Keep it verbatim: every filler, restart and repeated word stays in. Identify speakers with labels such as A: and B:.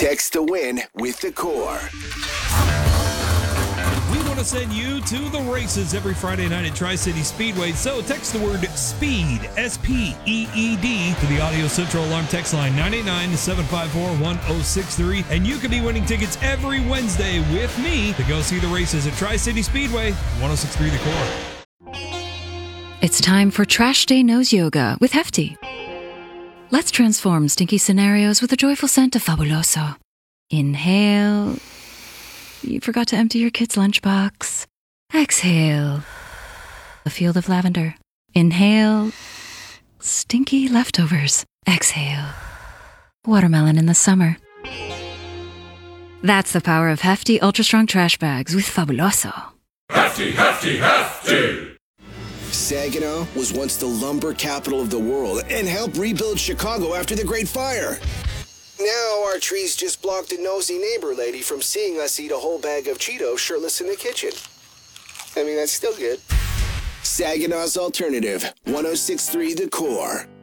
A: Text to win with the Core.
B: We want to send you to the races every Friday night at Tri-City Speedway. So text the word SPEED, S P E E D, to the Audio Central Alarm text line nine eight nine, seven five four, one oh six three. And you could be winning tickets every Wednesday with me to go see the races at Tri-City Speedway, ten sixty-three The Core.
C: It's time for Trash Day Nose Yoga with Hefty. Let's transform stinky scenarios with a joyful scent of Fabuloso. Inhale. You forgot to empty your kid's lunchbox. Exhale. A field of lavender. Inhale. Stinky leftovers. Exhale. Watermelon in the summer. That's the power of Hefty Ultra Strong Trash Bags with Fabuloso.
D: Hefty, hefty, hefty!
A: Saginaw was once the lumber capital of the world and helped rebuild Chicago after the Great Fire. Now our trees just blocked a nosy neighbor lady from seeing us eat a whole bag of Cheetos shirtless in the kitchen. I mean, that's still good. Saginaw's Alternative, ten sixty-three The Core.